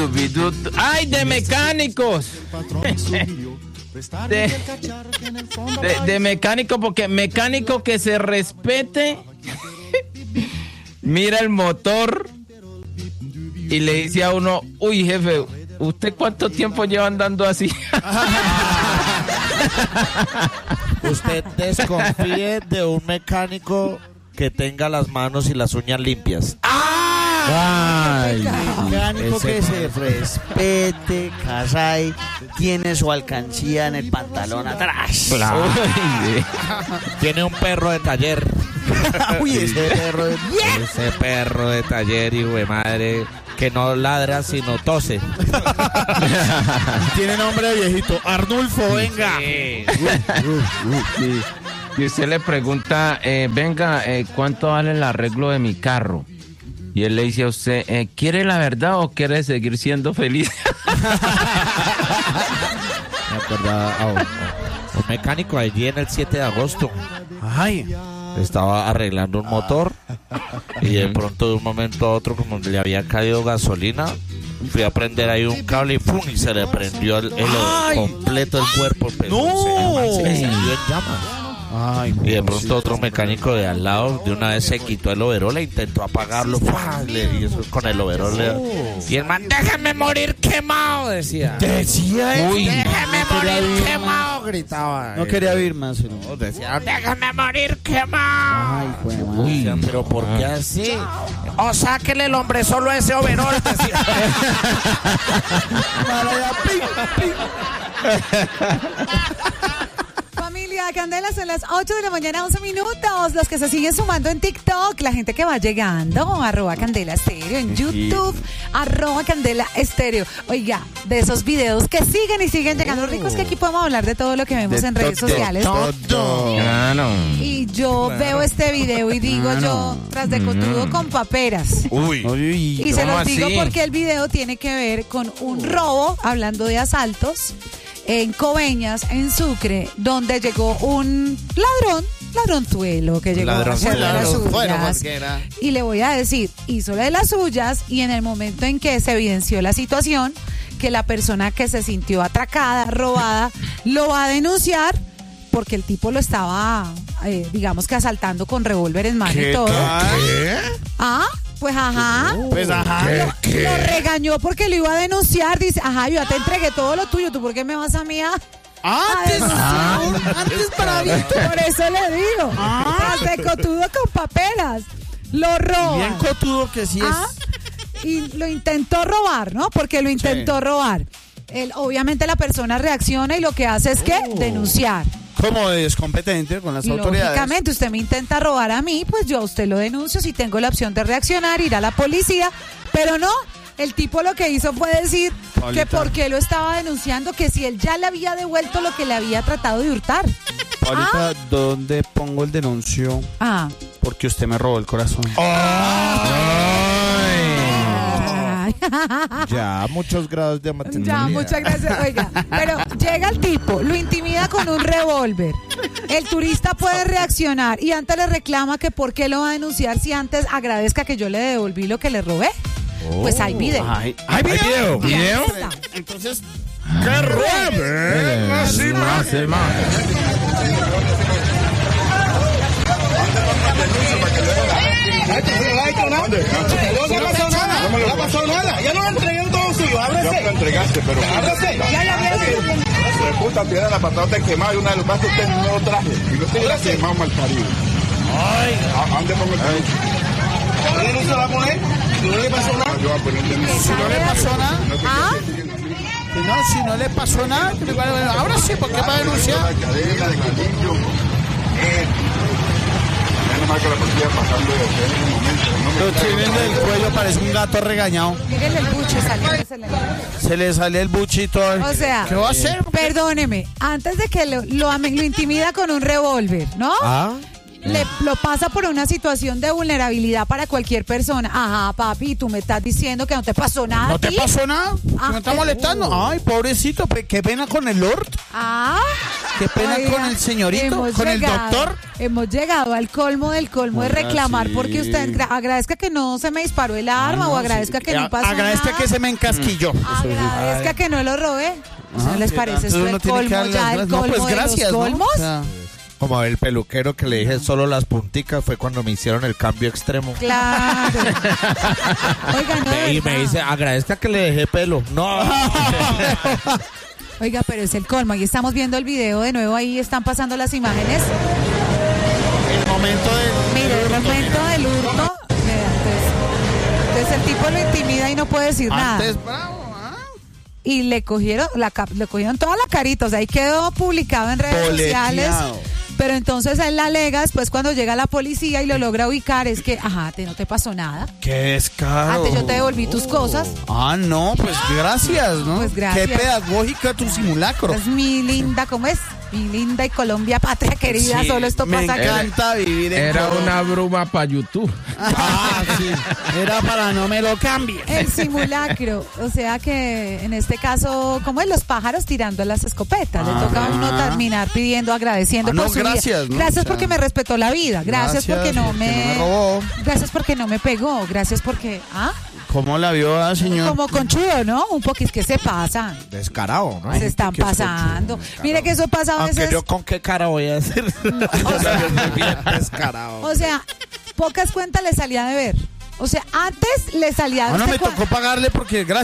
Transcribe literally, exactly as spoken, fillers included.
¡Ay, de mecánicos! De, de, de mecánico, porque mecánico que se respete, mira el motor y le dice a uno, uy, jefe, ¿usted cuánto tiempo lleva andando así? Usted desconfíe de un mecánico que tenga las manos y las uñas limpias. Ay, mecánico sí, que se respete, caray, tiene su alcancía en el pantalón atrás. Tiene un perro de taller. Uy, ese perro de... Ese perro de taller, hijo de madre, que no ladra sino tose. Tiene nombre de viejito. Arnulfo, venga. Sí. Sí. Y usted le pregunta, eh, venga, eh, ¿cuánto vale el arreglo de mi carro? Y él le dice a usted, eh, ¿quiere la verdad o quiere seguir siendo feliz? Me acordaba a un, un mecánico allí en el siete de agosto. Ay. Estaba arreglando un motor y de pronto de un momento a otro, como le había caído gasolina, fui a prender ahí un cable y ¡pum! Y se le prendió el, el completo el cuerpo. Pero ¡no! Se, se encendió en llamas. Ay, y de pronto otro mecánico de al lado de una vez se quitó el overol e intentó apagarlo. Le, y eso con el overol. Le, y el man, déjame morir quemado, decía. Decía él. Uy, déjame morir quemado, gritaba. No quería oír más. No, decía, déjame morir quemado. Ay, pues, uy, pero ¿por qué así? O sáquele el hombre solo ese overol, decía. Familia Candela, son las ocho de la mañana, once minutos. Los que se siguen sumando en TikTok, la gente que va llegando, arroba Candela Estéreo, en YouTube, arroba Candela Estéreo. Oiga, de esos videos que siguen y siguen llegando ricos, que aquí podemos hablar de todo lo que vemos de en redes todo, sociales. Todo. Claro. Y yo Claro. veo este video y digo Claro. yo, tras de cotudo con paperas. Uy. Uy. Y se los así? digo porque el video tiene que ver con un robo, hablando de asaltos, en Coveñas, en Sucre, donde llegó un ladrón, ladronzuelo, que llegó a hacer de las suyas. Y le voy a decir, hizo de las suyas y en el momento en que se evidenció la situación, que la persona que se sintió atracada, robada, lo va a denunciar porque el tipo lo estaba, eh, digamos que asaltando con revólver en mano y todo. ¿Qué? Ah, pues ajá. Pues ajá. Lo, lo regañó porque lo iba a denunciar. Dice, ajá, yo ya te entregué todo lo tuyo. ¿Tú por qué me vas a mí a, Antes, a antes para mí. Por eso le digo. Ah. Tras de cotudo con paperas. Lo roba. Bien cotudo que sí es. Ah, y lo intentó robar, ¿no? Porque lo intentó Sí. robar. Él, obviamente la persona reacciona y lo que hace es que Oh. denunciar. Como descompetente con las autoridades. Lógicamente, usted me intenta robar a mí, pues yo a usted lo denuncio. Si tengo la opción de reaccionar, ir a la policía. Pero no, el tipo lo que hizo fue decir Paulita. que por qué lo estaba denunciando, que si él ya le había devuelto lo que le había tratado de hurtar. Ahorita, ¿dónde pongo el denuncio? Ah. Porque usted me robó el corazón. Ya, muchos grados de maternidad. Ya, muchas gracias. Oiga, pero llega el tipo, lo intimida con un revólver. El turista puede reaccionar y antes le reclama que por qué lo va a denunciar si antes agradezca que yo le devolví lo que le robé. Pues hay video. Ay, ¿hay video? Y ahí ¿Video? está. Entonces, ¡Que robe! Más y más y más. No ha pasado nada, no ha pasado nada. Ya no le entregué todo suyo, ábrese. Ya me lo entregaste, pero... Ábrese, ya, ya, ya. De puta, tiene la patada de quemado y una de las más que usted no lo traje. Y no te la quemado mal parido. Ay. ¿A dónde pongo el denuncio? ¿Qué denuncio va a poner? Si no le pasó nada. Yo voy a poner el denuncio. si no le pasó nada, ¿Ah? si no, si no le pasó nada, que le vale- bueno, ahora sí, ¿por qué va a denunciar? La cadena de Camillo. Eh. Menos mal que la policía pasando de usted en un momento. No me Lo está tienen del cuello, parece un gato regañado. Mírenle el buche saliéndosele. Se le sale el buchito. O sea, ¿qué va a hacer? perdóneme, antes de que lo, lo, ame- lo intimida con un revólver, ¿no? Ah, Le, lo pasa por una situación de vulnerabilidad para cualquier persona. Ajá, papi, tú me estás diciendo que no te pasó nada. ¿No a te ti? pasó nada? Ah, ¿Me está eh, molestando? Ay, pobrecito, pe- qué pena con el Lord. Ah, Qué pena Oiga, con el señorito, hemos con el llegado- doctor. Hemos llegado al colmo del colmo de Oiga, reclamar sí. porque usted gra- agradezca que no se me disparó el arma o agradezca que no pasó Agradezca nada. que se me encasquilló. Agradezca que no lo robé. ¿No les parece Entonces esto uno el tiene que colmo dar las ya, el gracias. No, colmo pues de gracias, los ¿no? colmos? O sea, Como el peluquero que le dije solo las punticas fue cuando me hicieron el cambio extremo. Claro. Oiga, no, de y me verdad. dice, agradezca que le dejé pelo. No. Oiga, pero es el colmo. Ahí estamos viendo el video de nuevo, ahí están pasando las imágenes. el momento de... Mire, el momento del hurto. Vea, Entonces, entonces el tipo lo intimida y no puede decir nada. Antes, bravo, ¿ah? Y le cogieron, la, cap- le cogieron toda la carita, o sea, ahí quedó publicado en redes Boleteado. sociales. Pero entonces él la alega después cuando llega la policía y lo logra ubicar, es que, ajá, te, no te pasó nada. Qué descaro. Antes yo te devolví tus cosas. Ah, no, pues gracias, ¿no? Pues gracias. Qué pedagógica tu simulacro. Es mi linda, ¿cómo es? Mi linda y Colombia, patria querida, Sí, solo esto me pasa acá. encanta vivir en Era Colombia. una bruma para YouTube. Ah, sí. Era para no me lo cambies. El simulacro, o sea que en este caso, como es los pájaros tirando las escopetas, le toca a uno terminar pidiendo, agradeciendo Ah, no, por su gracias, vida. ¿no? Gracias O sea, porque me respetó la vida, gracias, gracias porque no porque me, no me robó. gracias porque no me pegó, gracias porque, ah, ¿Cómo la vio, ah, señor? como conchudo, ¿no? Un poquito que se pasan, Descarado, ¿no? se están que es pasando. Mire que eso pasa a Aunque veces. yo con qué cara voy a decir. o sea, bien descarado. o sea, pocas cuentas le salía de ver. O sea, antes le salía Ah, no, ¿usted me cua- tocó pagarle porque gracias.